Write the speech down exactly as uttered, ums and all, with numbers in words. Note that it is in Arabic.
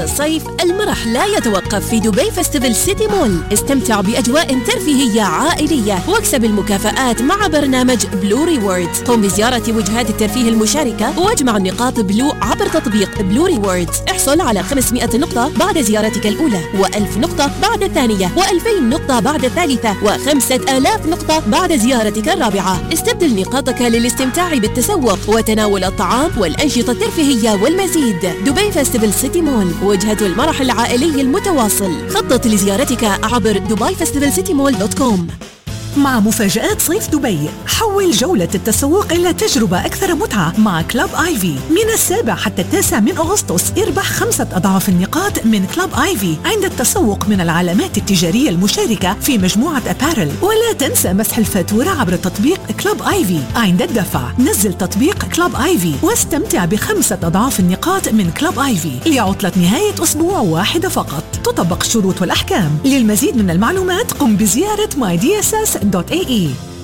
الصيف المرح لا يتوقف في دبي فستيفال سيتي مول. استمتع بأجواء ترفيهية عائلية واكسب المكافآت مع برنامج بلو ريوردز. قم بزيارة وجهات الترفيه المشاركة واجمع نقاط بلو عبر تطبيق بلو ريوردز. احصل على خمسمائة نقطة بعد زيارتك الأولى، وألف نقطة بعد الثانية، وألفين نقطة بعد الثالثة، وخمسة آلاف نقطة بعد زيارتك الرابعة. استبدل نقاطك للاستمتاع بالتسوق وتناول الطعام والأنشطة الترفيهية والمزيد. دبي فستيفال سيتي مول، وجهة المرح العائلي المتواصل. خطط لزيارتك عبر دبي فستيفال سيتي مول دوت كوم. مع مفاجآت صيف دبي، حول جولة التسوق إلى تجربة أكثر متعة مع كلوب آيفي. من السابع حتى التاسع من أغسطس اربح خمسة أضعاف النقاط من كلوب آيفي عند التسوق من العلامات التجارية المشاركة في مجموعة أبارل. ولا تنسى مسح الفاتورة عبر تطبيق كلوب آيفي عند الدفع. نزل تطبيق كلوب آيفي واستمتع بخمسة أضعاف النقاط من كلوب آيفي لعطلة نهاية أسبوع واحدة فقط. تطبق الشروط والأحكام. للمزيد من المعلومات قم بزيارة ماي دي إس إس دوت إيه إي.